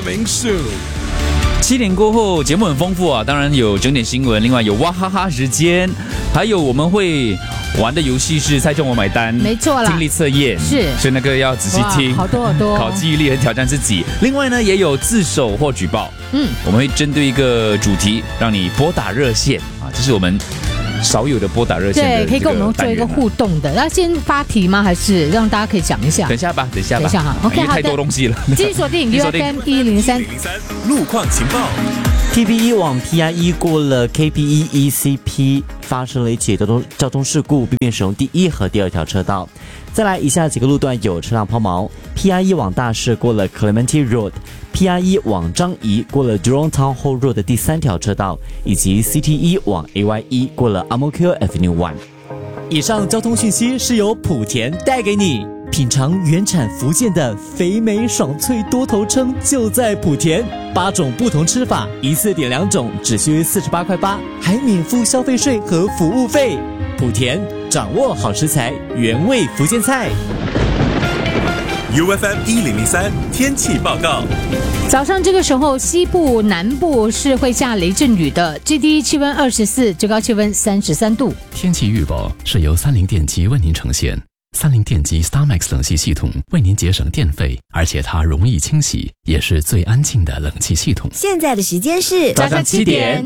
Morning Zoo。 7点过后，节目很丰富啊，当然有整点新闻，另外有哇哈哈时间，还有我们会玩的游戏是猜中我买单， 没错啦， 听力测验是那个要仔细听， 好多， 考记忆力和挑战自己。另外呢，也有自首或举报，我们会针对一个主题让你拨打热线啊，这是我们少有的拨打热线的， 对，可以跟我们做一个互动的。那先发题吗？还是让大家可以讲一下？ 等一下吧哈。OK， 因为太多东西了。 继续锁定 UFM 103 路况情报。 TPE 往 PIE 过了 KPE ECP 发生了一起交通事故，避免使用第一和第二条车道。再来，以下几个路段有车辆抛锚：PIE 往大市过了 Clementi Road，PIE 往樟宜过了 Jurong Town Hall Road 的第3条车道，以及 CTE 往 AYE 过了 Ang-Mo-Kio Avenue 1。以上交通讯息是由莆田带给你。品尝原产福建的肥美爽脆多头称就在莆田，8种不同吃法，一次点2种，只需48块8，还免付消费税和服务费。莆田掌握好食材，原味福建菜。 UFM 1003天气报告。 早上这个时候，西部、南部是会下雷阵雨的，最低气温24，最高气温33度。 天气预报是由30电机为您呈现。30电机 StarMax 冷气系统为您节省电费，而且它容易清洗，也是最安静的冷气系统。 现在的时间是早上7点。